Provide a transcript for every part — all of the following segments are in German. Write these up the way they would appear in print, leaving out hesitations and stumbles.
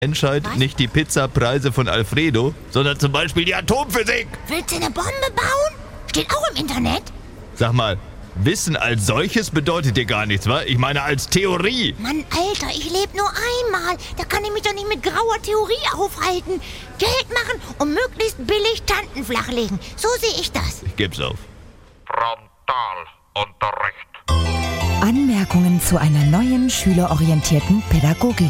Menschheit nicht die Pizzapreise von Alfredo, sondern zum Beispiel die Atomphysik. Willst du eine Bombe bauen? Steht auch im Internet. Sag mal, Wissen als solches bedeutet dir gar nichts, wa? Ich meine als Theorie. Mann, Alter, ich lebe nur einmal. Da kann ich mich doch nicht mit grauer Theorie aufhalten. Geld machen und möglichst billig Tanten flachlegen. So sehe ich das. Ich geb's auf. Frontalunterricht. Anmerkungen zu einer neuen schülerorientierten Pädagogik.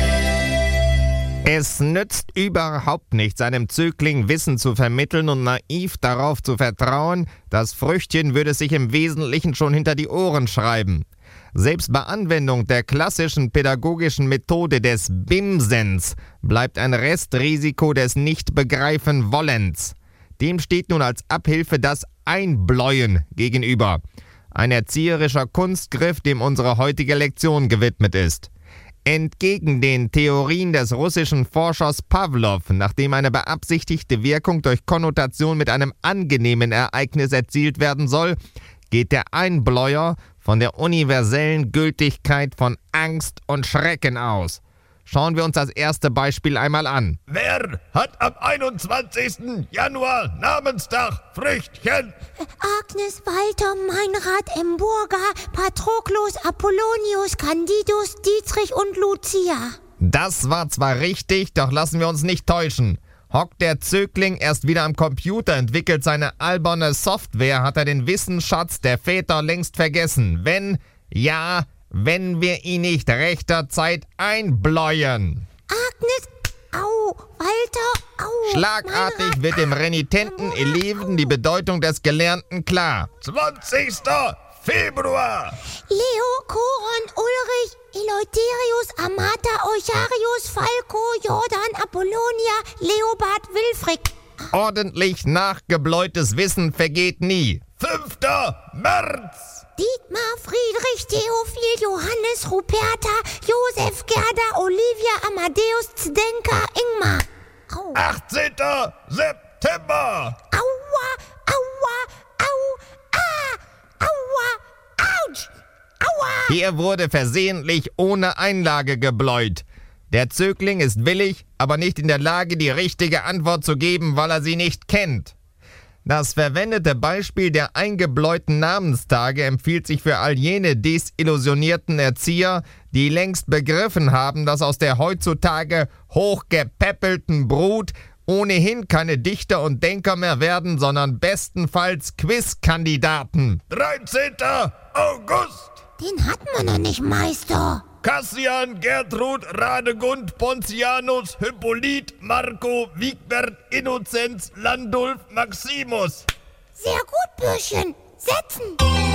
Es nützt überhaupt nichts, einem Zögling Wissen zu vermitteln und naiv darauf zu vertrauen, das Früchtchen würde sich im Wesentlichen schon hinter die Ohren schreiben. Selbst bei Anwendung der klassischen pädagogischen Methode des Bimsens bleibt ein Restrisiko des Nicht-Begreifen-Wollens. Dem steht nun als Abhilfe das Einbläuen gegenüber. Ein erzieherischer Kunstgriff, dem unsere heutige Lektion gewidmet ist. Entgegen den Theorien des russischen Forschers Pawlow, nachdem eine beabsichtigte Wirkung durch Konnotation mit einem angenehmen Ereignis erzielt werden soll, geht der Einbläuer von der universellen Gültigkeit von Angst und Schrecken aus. Schauen wir uns das erste Beispiel einmal an. Wer hat am 21. Januar Namenstag? Früchtchen. Agnes, Walter, Meinrad, Emburger, Patroklos, Apollonius, Candidus, Dietrich und Lucia. Das war zwar richtig, doch lassen wir uns nicht täuschen. Hockt der Zögling erst wieder am Computer, entwickelt seine alberne Software, hat er den Wissensschatz der Väter längst vergessen. Wenn wir ihn nicht rechtzeitig einbläuen. Agnes, au, Walter, au. Schlagartig Meinrad, wird dem renitenten Eleven die Bedeutung des Gelernten klar. 20. Februar. Leo, Koron, Ulrich, Eleutherius, Amata, Eucharius, Falco, Jordan, Apollonia, Leopard, Wilfried. Ordentlich nachgebläutes Wissen vergeht nie. 5. März. Dietmar, Friedrich, Theophil, Johannes, Ruperta, Josef, Gerda, Olivia, Amadeus, Zdenka, Ingmar. Au. 18. September. Aua, aua, aua, ouch, aua. Hier wurde versehentlich ohne Einlage gebläut. Der Zögling ist willig, aber nicht in der Lage, die richtige Antwort zu geben, weil er sie nicht kennt. Das verwendete Beispiel der eingebläuten Namenstage empfiehlt sich für all jene desillusionierten Erzieher, die längst begriffen haben, dass aus der heutzutage hochgepäppelten Brut ohnehin keine Dichter und Denker mehr werden, sondern bestenfalls Quizkandidaten. 13. August. Den hatten wir noch nicht, Meister. Kassian, Gertrud, Radegund, Pontianus, Hippolyt, Marco, Wigbert, Innozenz, Landulf, Maximus. Sehr gut, Bürschchen. Setzen.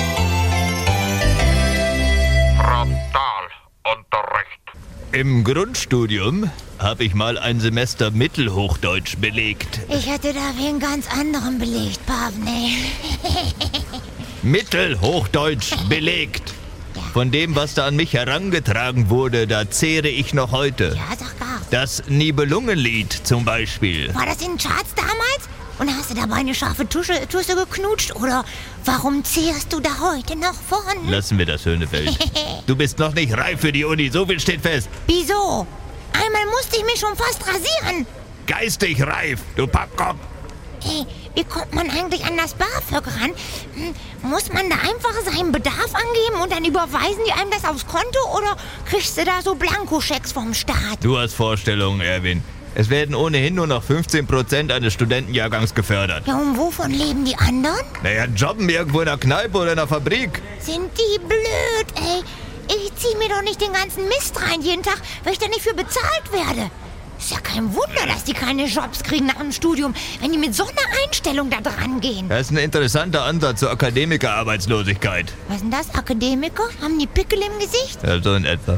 Frontalunterricht. Im Grundstudium habe ich mal ein Semester Mittelhochdeutsch belegt. Ich hätte da wen ganz anderen belegt, Pavne. Mittelhochdeutsch belegt. Von dem, was da an mich herangetragen wurde, da zehre ich noch heute. Ja, sag gar. Das Nibelungenlied zum Beispiel. War das in den Charts damals? Und hast du dabei eine scharfe Tusse geknutscht? Oder warum zehrst du da heute noch von? Lassen wir das, Höhnefeld. Du bist noch nicht reif für die Uni, so viel steht fest. Wieso? Einmal musste ich mich schon fast rasieren. Geistig reif, du Pappkopf. Hey, wie kommt man eigentlich an das BAföG ran? Muss man da einfach seinen Bedarf angeben und dann überweisen die einem das aufs Konto? Oder kriegst du da so Blankoschecks vom Staat? Du hast Vorstellungen, Erwin. Es werden ohnehin nur noch 15% eines Studentenjahrgangs gefördert. Ja, und wovon leben die anderen? Naja, jobben irgendwo in der Kneipe oder in der Fabrik. Sind die blöd, ey. Ich zieh mir doch nicht den ganzen Mist rein jeden Tag, weil ich da nicht für bezahlt werde. Ist ja kein Wunder, dass die keine Jobs kriegen nach dem Studium, wenn die mit so einer Einstellung da dran gehen. Das ist ein interessanter Ansatz zur Akademikerarbeitslosigkeit. Was ist denn das, Akademiker? Haben die Pickel im Gesicht? Ja, so in etwa.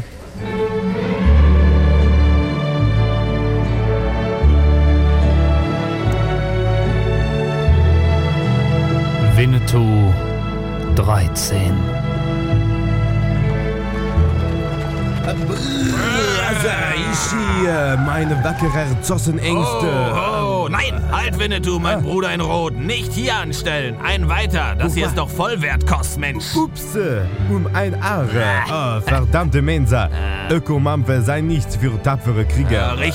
Winnetou 13. Also, ich hier, meine wackere Zossenängste. Oh, nein, halt, Winnetou, mein Bruder in Rot. Nicht hier anstellen. Ein weiter. Das hier ist doch Vollwertkost, Mensch. Ups, 1 Aare. Oh, verdammte Mensa. Ökomampfe sei nichts für tapfere Krieger.